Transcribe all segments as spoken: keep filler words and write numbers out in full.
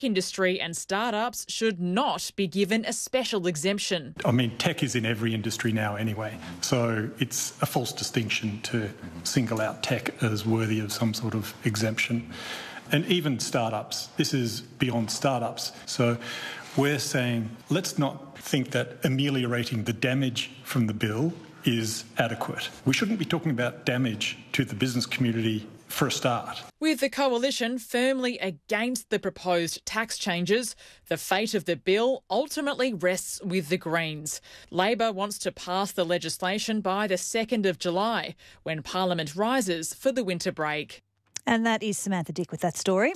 industry and startups should not be given a special exemption. I mean, tech is in every industry now anyway, so it's a false distinction to single out tech as worthy of some sort of exemption. And even startups, this is beyond startups. So we're saying let's not think that ameliorating the damage from the bill is adequate. We shouldn't be talking about damage to the business community for a start. With the coalition firmly against the proposed tax changes, the fate of the bill ultimately rests with the Greens. Labor wants to pass the legislation by the second of July, when Parliament rises for the winter break. And that is Samantha Dick with that story.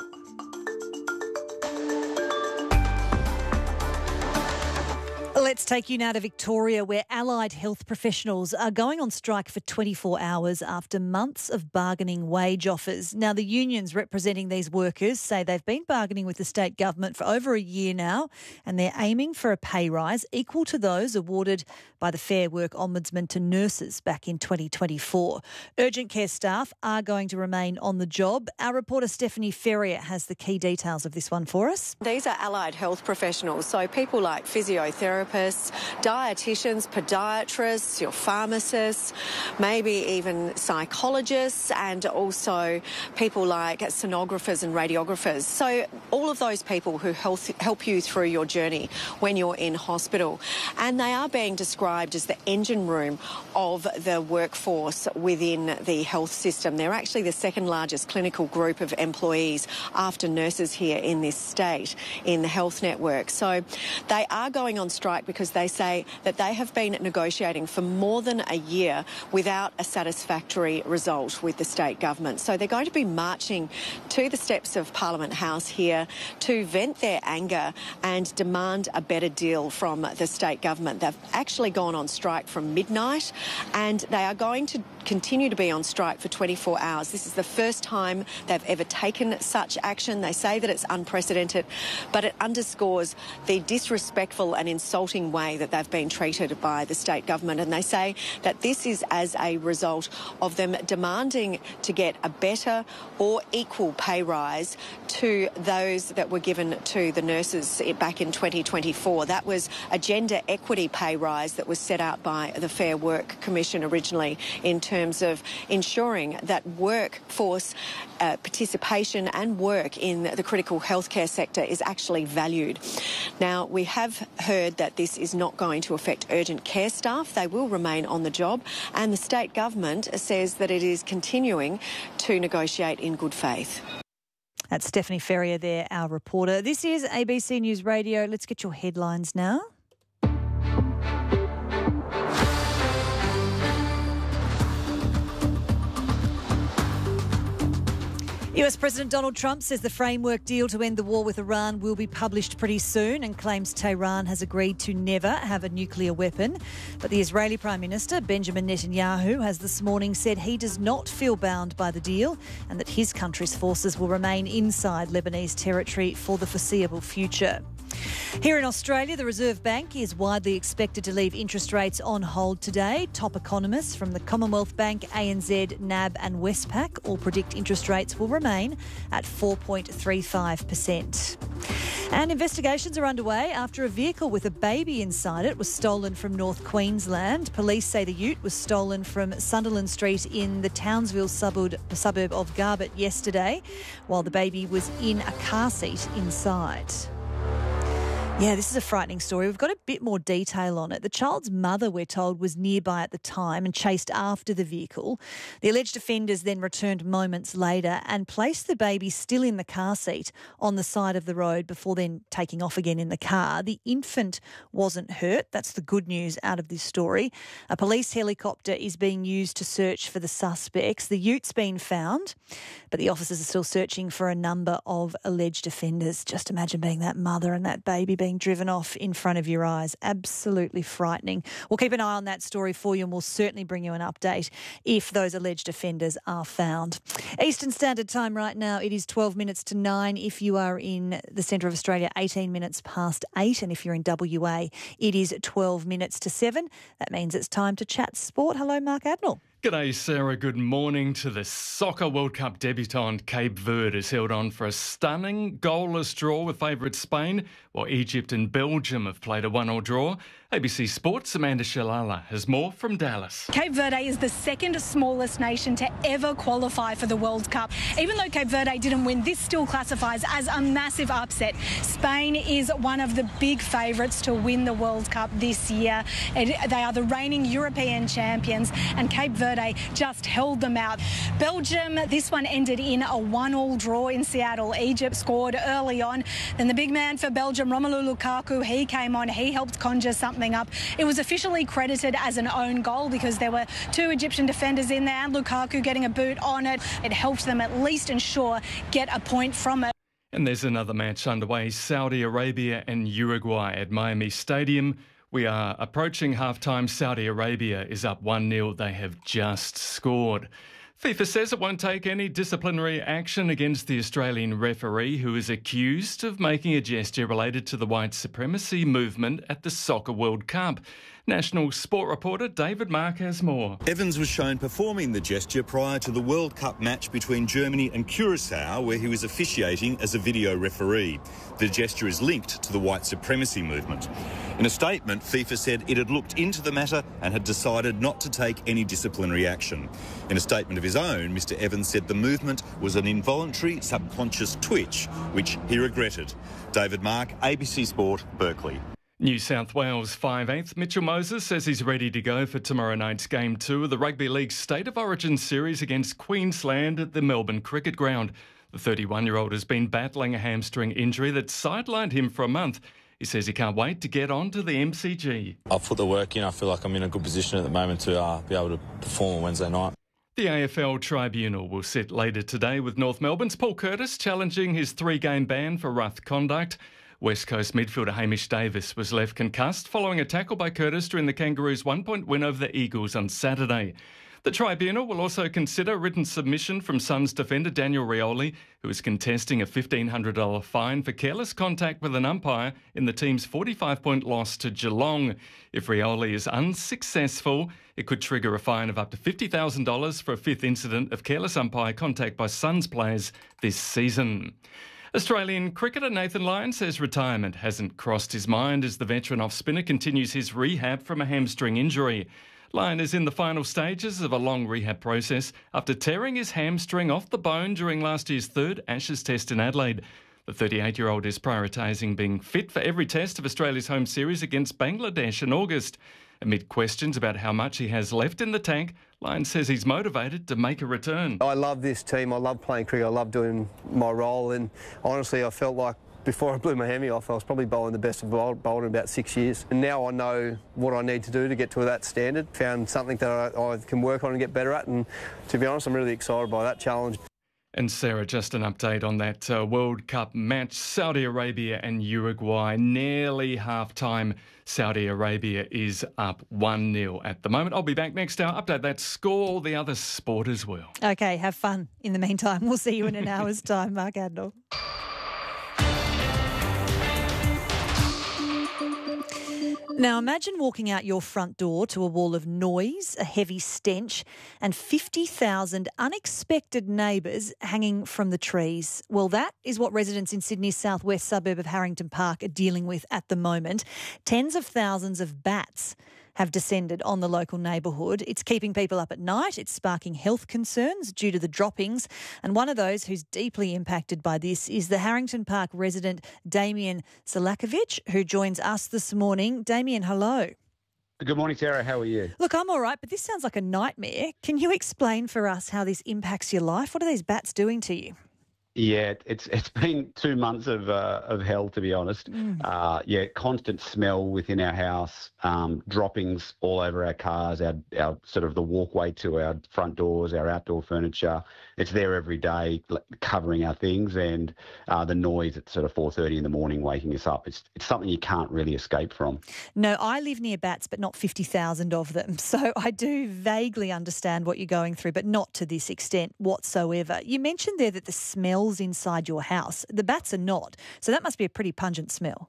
Let's take you now to Victoria, where allied health professionals are going on strike for twenty-four hours after months of bargaining wage offers. Now, the unions representing these workers say they've been bargaining with the state government for over a year now, and they're aiming for a pay rise equal to those awarded by the Fair Work Ombudsman to nurses back in twenty twenty-four. Urgent care staff are going to remain on the job. Our reporter Stephanie Ferrier has the key details of this one for us. These are allied health professionals, so people like physiotherapists, dietitians, podiatrists, your pharmacists, maybe even psychologists, and also people like sonographers and radiographers. So all of those people who help, help you through your journey when you're in hospital. And they are being described as the engine room of the workforce within the health system. They're actually the second largest clinical group of employees after nurses here in this state in the health network. So they are going on strike because they say that they have been negotiating for more than a year without a satisfactory result with the state government. So they're going to be marching to the steps of Parliament House here to vent their anger and demand a better deal from the state government. They've actually gone on strike from midnight, and they are going to continue to be on strike for twenty-four hours. This is the first time they've ever taken such action. They say that it's unprecedented, but it underscores the disrespectful and insulting way that they've been treated by the state government. And they say that this is as a result of them demanding to get a better or equal pay rise to those that were given to the nurses back in twenty twenty-four. That was a gender equity pay rise that was set out by the Fair Work Commission originally in terms of ensuring that workforce uh, participation and work in the critical healthcare sector is actually valued. Now, we have heard that this is not going to affect urgent care staff. They will remain on the job, and the state government says that it is continuing to negotiate in good faith. That's Stephanie Ferrier there, our reporter. This is A B C News Radio. Let's get your headlines now. U S President Donald Trump says the framework deal to end the war with Iran will be published pretty soon and claims Tehran has agreed to never have a nuclear weapon. But the Israeli Prime Minister Benjamin Netanyahu has this morning said he does not feel bound by the deal and that his country's forces will remain inside Lebanese territory for the foreseeable future. Here in Australia, the Reserve Bank is widely expected to leave interest rates on hold today. Top economists from the Commonwealth Bank, A N Z, N A B and Westpac all predict interest rates will remain at four point three five percent. And investigations are underway after a vehicle with a baby inside it was stolen from North Queensland. Police say the ute was stolen from Sunderland Street in the Townsville suburb, suburb of Garbett yesterday, while the baby was in a car seat inside. Yeah, this is a frightening story. We've got a bit more detail on it. The child's mother, we're told, was nearby at the time and chased after the vehicle. The alleged offenders then returned moments later and placed the baby still in the car seat on the side of the road before then taking off again in the car. The infant wasn't hurt. That's the good news out of this story. A police helicopter is being used to search for the suspects. The ute's been found, but the officers are still searching for a number of alleged offenders. Just imagine being that mother and that baby being being driven off in front of your eyes. Absolutely frightening. We'll keep an eye on that story for you and we'll certainly bring you an update if those alleged offenders are found. Eastern Standard Time right now, it is twelve minutes to nine. If you are in the centre of Australia, eighteen minutes past eight. And if you're in W A, it is twelve minutes to seven. That means it's time to chat sport. Hello, Mark Admiral. G'day, Sarah. Good morning. To the Soccer World Cup debutant Cape Verde is held on for a stunning goalless draw with favourite Spain, while Egypt and Belgium have played a one-all draw. A B C Sports' Amanda Shalala has more from Dallas. Cape Verde is the second smallest nation to ever qualify for the World Cup. Even though Cape Verde didn't win, this still classifies as a massive upset. Spain is one of the big favourites to win the World Cup this year. It, they are the reigning European champions, and Cape Verde just held them out. Belgium, this one ended in a one-all draw in Seattle. Egypt scored early on. Then the big man for Belgium, Romelu Lukaku, he came on. He helped conjure something up. It was officially credited as an own goal because there were two Egyptian defenders in there and Lukaku getting a boot on it. It helped them at least ensure get a point from it. And there's another match underway, Saudi Arabia and Uruguay at Miami Stadium. We are approaching half-time. Saudi Arabia is up one nil. They have just scored. FIFA says it won't take any disciplinary action against the Australian referee who is accused of making a gesture related to the white supremacy movement at the Soccer World Cup. National sport reporter David Mark has more. Evans was shown performing the gesture prior to the World Cup match between Germany and Curacao, where he was officiating as a video referee. The gesture is linked to the white supremacy movement. In a statement, FIFA said it had looked into the matter and had decided not to take any disciplinary action. In a statement of his own, Mister Evans said the movement was an involuntary subconscious twitch, which he regretted. David Mark, A B C Sport, Berkeley. New South Wales five eighth Mitchell Moses says he's ready to go for tomorrow night's Game two of the Rugby League State of Origin series against Queensland at the Melbourne Cricket Ground. The thirty-one-year-old has been battling a hamstring injury that sidelined him for a month. He says he can't wait to get on to the M C G. I've put the work in. I feel like I'm in a good position at the moment to uh, be able to perform on Wednesday night. The A F L Tribunal will sit later today with North Melbourne's Paul Curtis challenging his three-game ban for rough conduct. West Coast midfielder Hamish Davis was left concussed following a tackle by Curtis during the Kangaroos' one-point win over the Eagles on Saturday. The tribunal will also consider written submission from Suns defender Daniel Rioli, who is contesting a fifteen hundred dollars fine for careless contact with an umpire in the team's forty-five point loss to Geelong. If Rioli is unsuccessful, it could trigger a fine of up to fifty thousand dollars for a fifth incident of careless umpire contact by Suns players this season. Australian cricketer Nathan Lyon says retirement hasn't crossed his mind as the veteran off-spinner continues his rehab from a hamstring injury. Lyon is in the final stages of a long rehab process after tearing his hamstring off the bone during last year's third Ashes test in Adelaide. The thirty-eight-year-old is prioritising being fit for every test of Australia's home series against Bangladesh in August. Amid questions about how much he has left in the tank, Lyon says he's motivated to make a return. I love this team. I love playing cricket. I love doing my role. And honestly, I felt like before I blew my hammy off, I was probably bowling the best I've bowled in about six years. And now I know what I need to do to get to that standard. Found something that I, I can work on and get better at. And to be honest, I'm really excited by that challenge. And Sarah, just an update on that uh, World Cup match, Saudi Arabia and Uruguay, nearly half-time. Saudi Arabia is up one nil at the moment. I'll be back next hour, update that score, all the other sport as well. OK, have fun in the meantime. We'll see you in an hour's time, Mark Adnall. Now imagine walking out your front door to a wall of noise, a heavy stench and fifty thousand unexpected neighbours hanging from the trees. Well, that is what residents in Sydney's southwest suburb of Harrington Park are dealing with at the moment. Tens of thousands of bats have descended on the local neighbourhood. It's keeping people up at night. It's sparking health concerns due to the droppings. And one of those who's deeply impacted by this is the Harrington Park resident Damien Selakovic, who joins us this morning. Damien, hello. Good morning, Sarah. How are you? Look, I'm all right, but this sounds like a nightmare. Can you explain for us how this impacts your life? What are these bats doing to you? Yeah, it's it's been two months of uh, of hell, to be honest. Mm. Uh, yeah, constant smell within our house, um, droppings all over our cars, our our sort of the walkway to our front doors, our outdoor furniture. It's there every day, covering our things, and uh, the noise at sort of four thirty in the morning, waking us up. It's it's something you can't really escape from. No, I live near bats, but not fifty thousand of them. So I do vaguely understand what you're going through, but not to this extent whatsoever. You mentioned there that the smell inside your house. The bats are not. So that must be a pretty pungent smell.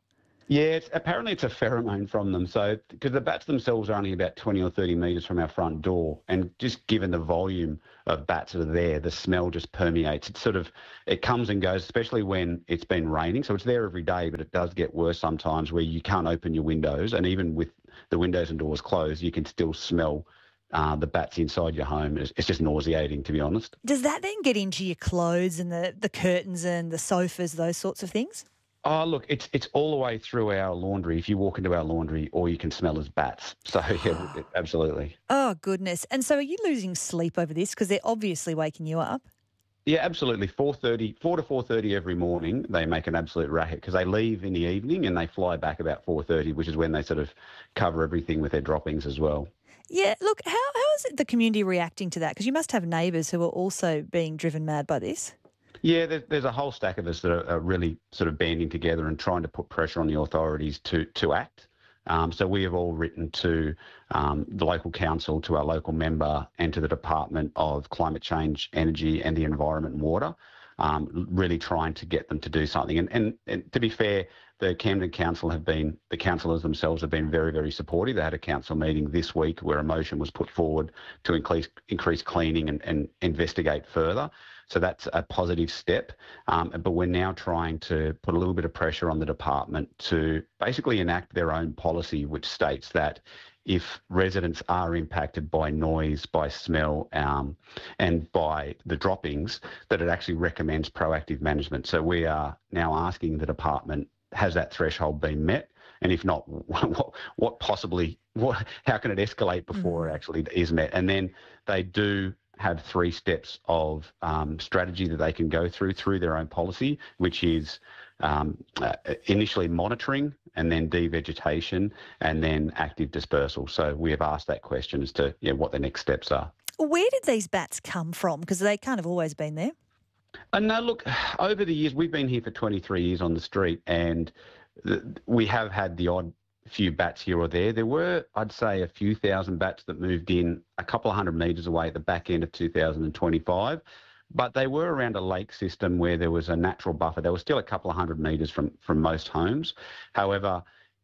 Yeah, it's, apparently it's a pheromone from them. So, because the bats themselves are only about twenty or thirty metres from our front door, and just given the volume of bats that are there, the smell just permeates. It sort of, it comes and goes, especially when it's been raining. So it's there every day, but it does get worse sometimes where you can't open your windows, and even with the windows and doors closed, you can still smell uh, the bats inside your home. It's, it's just nauseating, to be honest. Does that then get into your clothes and the, the curtains and the sofas, those sorts of things? Oh, look, it's it's all the way through our laundry. If you walk into our laundry, all you can smell is bats. So, yeah, absolutely. Oh, goodness. And so are you losing sleep over this? Because they're obviously waking you up. Yeah, absolutely. four thirty, four to four thirty every morning, they make an absolute racket because they leave in the evening and they fly back about four thirty, which is when they sort of cover everything with their droppings as well. Yeah, look, how how is it the community reacting to that? Because you must have neighbours who are also being driven mad by this. Yeah, there's, there's a whole stack of us that are, are really sort of banding together and trying to put pressure on the authorities to to act. Um, so we have all written to um, the local council, to our local member, and to the Department of Climate Change, Energy and the Environment and Water, um, really trying to get them to do something. And, and, and to be fair, the Camden Council have been, the councillors themselves have been very, very supportive. They had a council meeting this week where a motion was put forward to increase, increase cleaning and, and investigate further. So that's a positive step. Um, but we're now trying to put a little bit of pressure on the department to basically enact their own policy, which states that if residents are impacted by noise, by smell, um, and by the droppings, that it actually recommends proactive management. So we are now asking the department, has that threshold been met? And if not, what, what possibly, what, how can it escalate before mm. it actually is met? And then they do have three steps of um, strategy that they can go through through their own policy, which is um, uh, initially monitoring and then devegetation and then active dispersal. So we have asked that question as to yeah, what the next steps are. Where did these bats come from? Because they kind of always been there. Uh, no, look, over the years, we've been here for twenty-three years on the street, and th- we have had the odd few bats here or there. There were, I'd say, a few thousand bats that moved in a couple of hundred metres away at the back end of two thousand twenty-five, but they were around a lake system where there was a natural buffer. They were still a couple of hundred metres from, from most homes. However,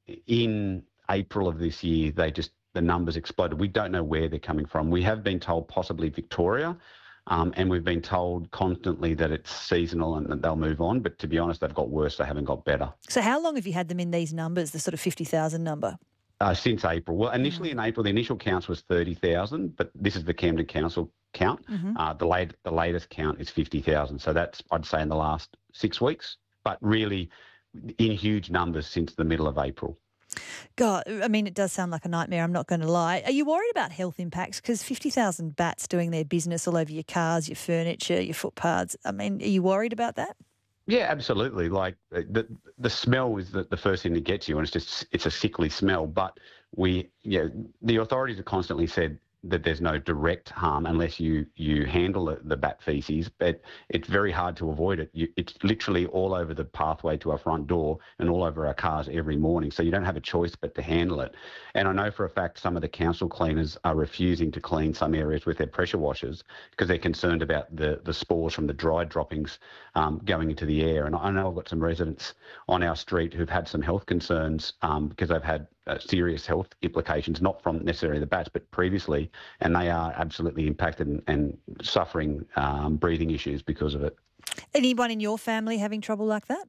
in April of this year, they just, the numbers exploded. We don't know where they're coming from. We have been told possibly Victoria, Um, and we've been told constantly that it's seasonal and that they'll move on. But to be honest, they've got worse. They haven't got better. So how long have you had them in these numbers, the sort of fifty thousand number? Uh, since April. Well, initially mm. in April, the initial count was thirty thousand, but this is the Camden Council count. Mm-hmm. Uh, the, late, the latest count is fifty thousand. So that's, I'd say, in the last six weeks, but really in huge numbers since the middle of April. God, I mean, it does sound like a nightmare, I'm not going to lie. Are you worried about health impacts? Because fifty thousand bats doing their business all over your cars, your furniture, your footpaths. I mean, are you worried about that? Yeah, absolutely. Like the the smell is the, the first thing that gets you, and it's just it's a sickly smell. But we, yeah, the authorities have constantly said that there's no direct harm unless you you handle the, the bat feces, but it's very hard to avoid it. You, it's literally all over the pathway to our front door and all over our cars every morning, so you don't have a choice but to handle it. And I know for a fact some of the council cleaners are refusing to clean some areas with their pressure washers because they're concerned about the, the spores from the dried droppings um, going into the air. And I know I've got some residents on our street who've had some health concerns um, because they've had uh, serious health implications, not from necessarily the bats, but previously, and they are absolutely impacted and, and suffering um, breathing issues because of it. Anyone in your family having trouble like that?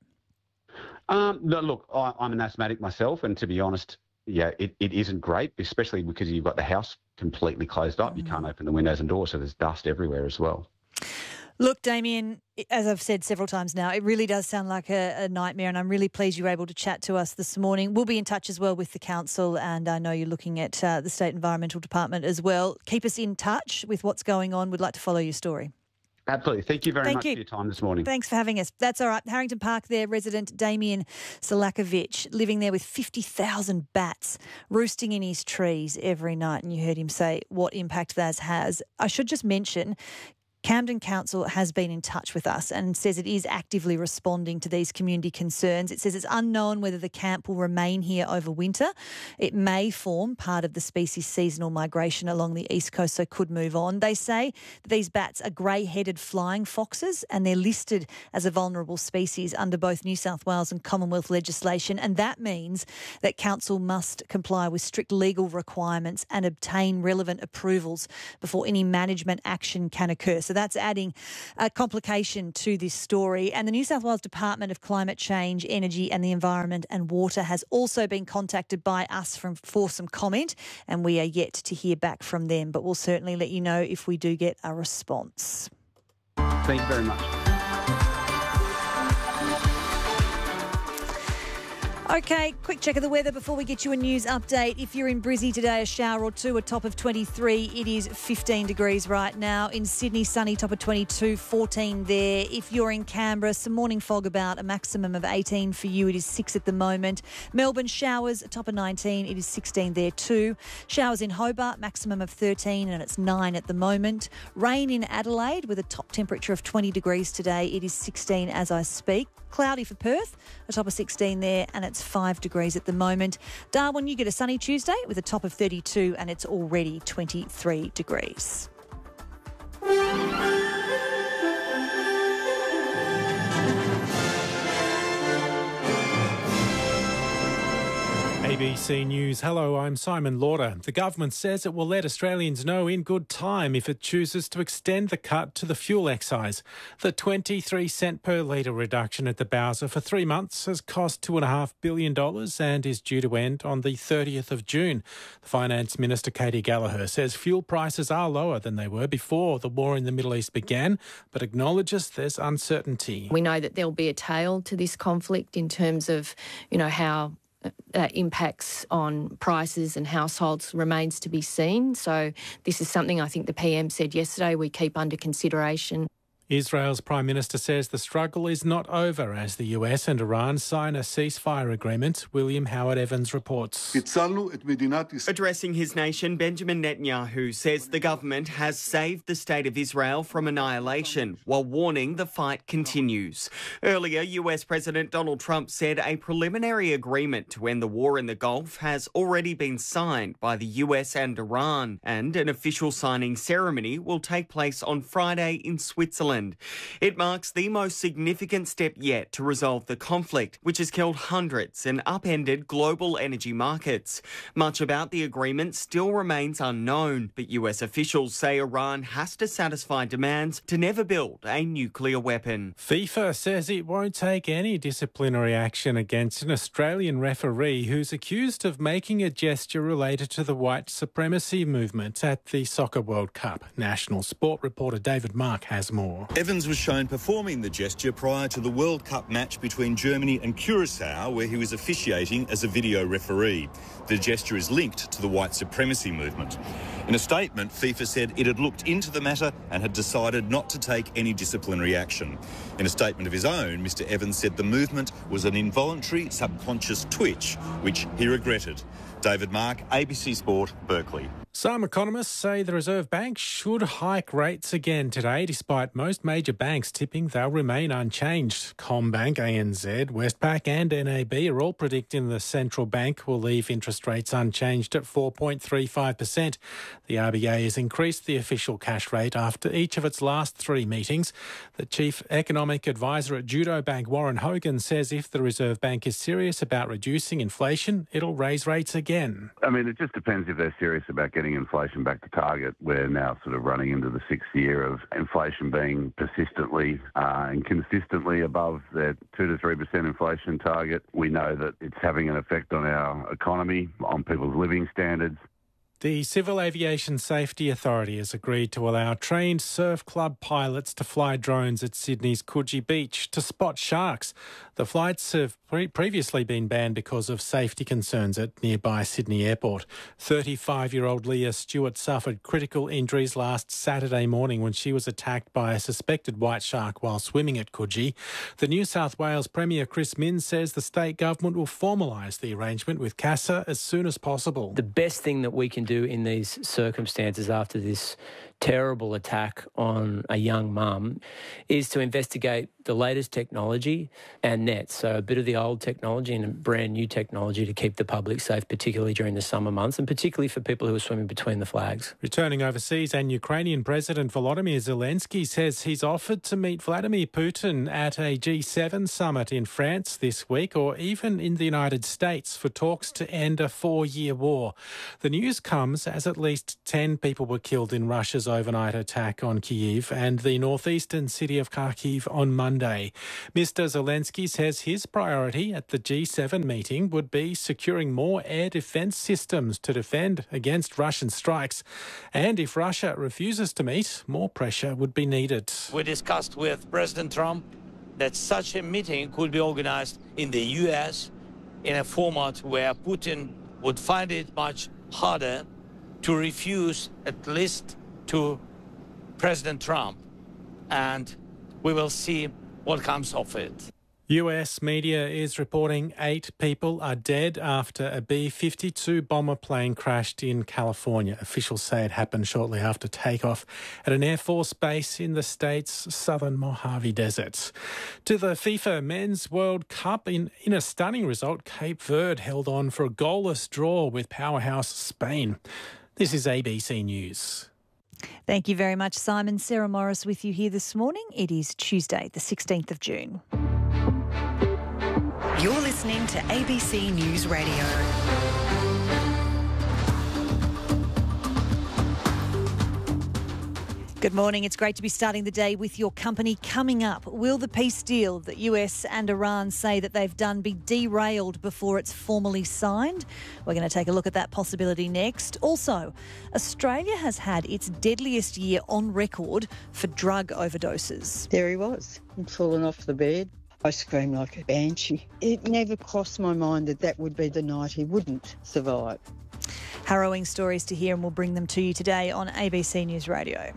Um, no, look, I, I'm an asthmatic myself, and to be honest, yeah, it, it isn't great, especially because you've got the house completely closed up. Mm. You can't open the windows and doors, so there's dust everywhere as well. Look, Damien, as I've said several times now, it really does sound like a, a nightmare, and I'm really pleased you were able to chat to us this morning. We'll be in touch as well with the council, and I know you're looking at uh, the State Environmental Department as well. Keep us in touch with what's going on. We'd like to follow your story. Absolutely. Thank you very Thank much you. for your time this morning. Thanks for having us. That's all right. Harrington Park there, resident Damien Selakovic, living there with fifty thousand bats roosting in his trees every night. And you heard him say what impact that has. I should just mention, Camden Council has been in touch with us and says it is actively responding to these community concerns. It says it's unknown whether the camp will remain here over winter. It may form part of the species' seasonal migration along the east coast, so could move on. They say that these bats are grey-headed flying foxes and they're listed as a vulnerable species under both New South Wales and Commonwealth legislation, and that means that council must comply with strict legal requirements and obtain relevant approvals before any management action can occur. So that's adding a complication to this story. And the New South Wales Department of Climate Change, Energy and the Environment and Water has also been contacted by us from, for some comment, and we are yet to hear back from them, but we'll certainly let you know if we do get a response. Thank you very much. Okay, quick check of the weather before we get you a news update. If you're in Brizzy today, a shower or two, a top of twenty-three. It is fifteen degrees right now. In Sydney, sunny, top of twenty-two, fourteen there. If you're in Canberra, some morning fog about, a maximum of eighteen for you. It is six at the moment. Melbourne, showers, a top of nineteen. It is sixteen there too. Showers in Hobart, maximum of thirteen, and it's nine at the moment. Rain in Adelaide with a top temperature of twenty degrees today. It is sixteen as I speak. Cloudy for Perth, a top of sixteen there, and it's five degrees at the moment. Darwin, you get a sunny Tuesday with a top of thirty-two, and it's already twenty-three degrees. A B C News. Hello, I'm Simon Lauder. The government says it will let Australians know in good time if it chooses to extend the cut to the fuel excise. The twenty-three cent per litre reduction at the Bowser for three months has cost two point five billion dollars and is due to end on the thirtieth of June. The Finance Minister, Katie Gallagher, says fuel prices are lower than they were before the war in the Middle East began, but acknowledges there's uncertainty. We know that there'll be a tail to this conflict in terms of, you know, how Uh, impacts on prices and households remains to be seen. So this is something I think the P M said yesterday we keep under consideration. Israel's Prime Minister says the struggle is not over as the U S and Iran sign a ceasefire agreement. William Howard Evans reports. Addressing his nation, Benjamin Netanyahu says the government has saved the state of Israel from annihilation while warning the fight continues. Earlier, U S President Donald Trump said a preliminary agreement to end the war in the Gulf has already been signed by the U S and Iran, and an official signing ceremony will take place on Friday in Switzerland. It marks the most significant step yet to resolve the conflict, which has killed hundreds and upended global energy markets. Much about the agreement still remains unknown, but U S officials say Iran has to satisfy demands to never build a nuclear weapon. FIFA says it won't take any disciplinary action against an Australian referee who's accused of making a gesture related to the white supremacy movement at the Soccer World Cup. National Sport reporter David Mark has more. Evans was shown performing the gesture prior to the World Cup match between Germany and Curaçao, where he was officiating as a video referee. The gesture is linked to the white supremacy movement. In a statement, FIFA said it had looked into the matter and had decided not to take any disciplinary action. In a statement of his own, Mr Evans said the movement was an involuntary subconscious twitch, which he regretted. David Mark, A B C Sport, Berkeley. Some economists say the Reserve Bank should hike rates again today, despite most major banks tipping they'll remain unchanged. CommBank, A N Z, Westpac and N A B are all predicting the central bank will leave interest rates unchanged at four point three five percent. The R B A has increased the official cash rate after each of its last three meetings. The Chief Economic Advisor at Judo Bank, Warren Hogan, says if the Reserve Bank is serious about reducing inflation, it'll raise rates again. I mean, it just depends if they're serious about getting inflation back to target. We're now sort of running into the sixth year of inflation being persistently uh, and consistently above their two to three percent inflation target. We know that it's having an effect on our economy, on people's living standards. The Civil Aviation Safety Authority has agreed to allow trained surf club pilots to fly drones at Sydney's Coogee Beach to spot sharks. The flights have pre- previously been banned because of safety concerns at nearby Sydney Airport. thirty-five-year-old Leah Stewart suffered critical injuries last Saturday morning when she was attacked by a suspected white shark while swimming at Coogee. The New South Wales Premier Chris Minns says the state government will formalise the arrangement with CASA as soon as possible. The best thing that we can do in these circumstances after this terrible attack on a young mum is to investigate the latest technology and nets, so a bit of the old technology and a brand new technology to keep the public safe, particularly during the summer months and particularly for people who are swimming between the flags. Returning overseas, and Ukrainian President Volodymyr Zelensky says he's offered to meet Vladimir Putin at a G seven summit in France this week, or even in the United States, for talks to end a four-year war. The news comes as at least ten people were killed in Russia's overnight attack on Kyiv and the northeastern city of Kharkiv on Monday. Mister Zelensky says his priority at the G seven meeting would be securing more air defence systems to defend against Russian strikes. And if Russia refuses to meet, more pressure would be needed. We discussed with President Trump that such a meeting could be organised in the U S in a format where Putin would find it much harder to refuse, at least to President Trump, and we will see what comes of it. U S media is reporting eight people are dead after a B fifty-two bomber plane crashed in California. Officials say it happened shortly after takeoff at an Air Force base in the state's southern Mojave Desert. To the FIFA Men's World Cup, in, in a stunning result, Cape Verde held on for a goalless draw with powerhouse Spain. This is A B C News. Thank you very much, Simon. Sarah Morris with you here this morning. It is Tuesday, the sixteenth of June. You're listening to A B C News Radio. Good morning. It's great to be starting the day with your company. Coming up, will the peace deal that U S and Iran say that they've done be derailed before it's formally signed? We're going to take a look at that possibility next. Also, Australia has had its deadliest year on record for drug overdoses. There he was. He'd fallen off the bed. I screamed like a banshee. It never crossed my mind that that would be the night he wouldn't survive. Harrowing stories to hear, and we'll bring them to you today on A B C News Radio.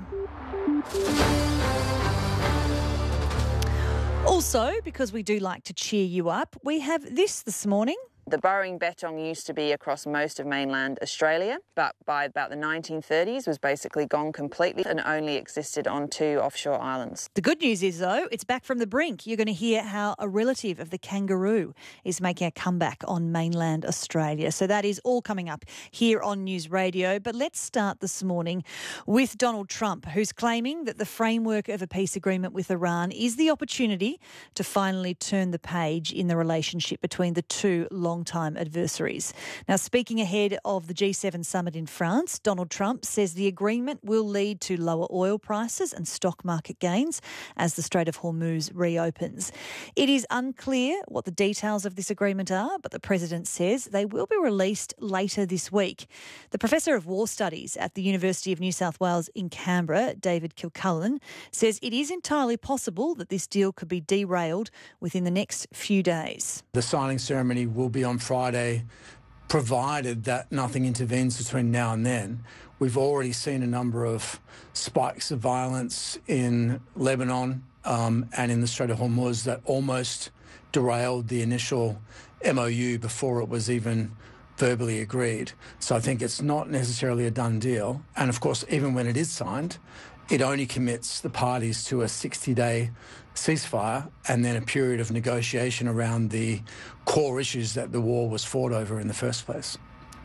Also, because we do like to cheer you up, we have this this morning. The burrowing bettong used to be across most of mainland Australia, but by about the nineteen thirties was basically gone completely and only existed on two offshore islands. The good news is, though, it's back from the brink. You're going to hear how a relative of the kangaroo is making a comeback on mainland Australia. So that is all coming up here on News Radio. But let's start this morning with Donald Trump, who's claiming that the framework of a peace agreement with Iran is the opportunity to finally turn the page in the relationship between the two long long-time adversaries. Now, speaking ahead of the G seven summit in France, Donald Trump says the agreement will lead to lower oil prices and stock market gains as the Strait of Hormuz reopens. It is unclear what the details of this agreement are, but the president says they will be released later this week. The Professor of War Studies at the University of New South Wales in Canberra, David Kilcullen, says it is entirely possible that this deal could be derailed within the next few days. The signing ceremony will be on Friday, provided that nothing intervenes between now and then. We've already seen a number of spikes of violence in Lebanon um, and in the Strait of Hormuz that almost derailed the initial M O U before it was even verbally agreed. So I think it's not necessarily a done deal. And of course, even when it is signed, it only commits the parties to a sixty-day ceasefire and then a period of negotiation around the core issues that the war was fought over in the first place.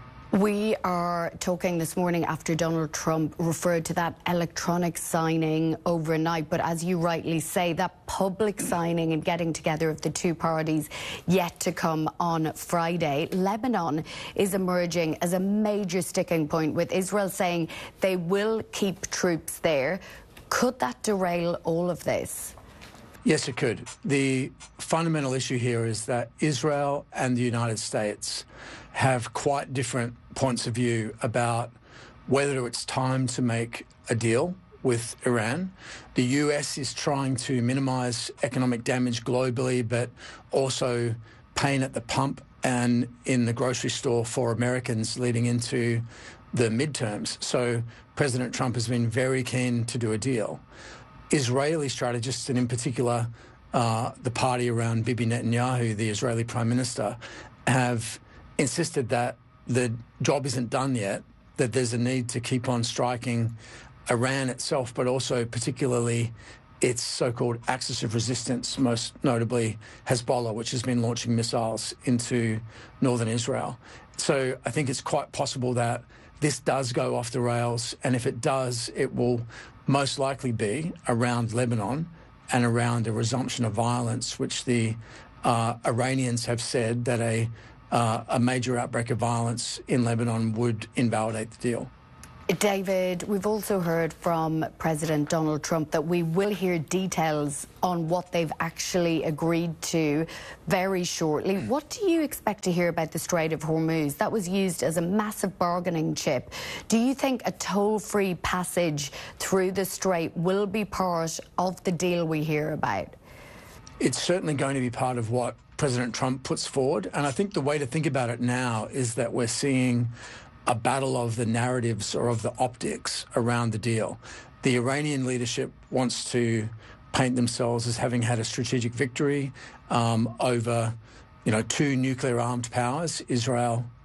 We are talking this morning after Donald Trump referred to that electronic signing overnight. But as you rightly say, that public signing and getting together of the two parties yet to come on Friday. Lebanon is emerging as a major sticking point, with Israel saying they will keep troops there. Could that derail all of this? Yes, it could. The fundamental issue here is that Israel and the United States have quite different points of view about whether it's time to make a deal with Iran. The U S is trying to minimise economic damage globally, but also pain at the pump and in the grocery store for Americans leading into the midterms. So President Trump has been very keen to do a deal. Israeli strategists, and in particular uh, the party around Bibi Netanyahu, the Israeli Prime Minister, have insisted that the job isn't done yet, that there's a need to keep on striking Iran itself, but also particularly its so-called axis of resistance, most notably Hezbollah, which has been launching missiles into northern Israel. So I think it's quite possible that this does go off the rails, and if it does, it will most likely be around Lebanon and around a resumption of violence, which the uh, Iranians have said that a, uh, a major outbreak of violence in Lebanon would invalidate the deal. David, we've also heard from President Donald Trump that we will hear details on what they've actually agreed to very shortly. What do you expect to hear about the Strait of Hormuz? That was used as a massive bargaining chip. Do you think a toll-free passage through the strait will be part of the deal we hear about? It's certainly going to be part of what President Trump puts forward. And I think the way to think about it now is that we're seeing a battle of the narratives or of the optics around the deal. The Iranian leadership wants to paint themselves as having had a strategic victory um, over, you know, two nuclear-armed powers, Israel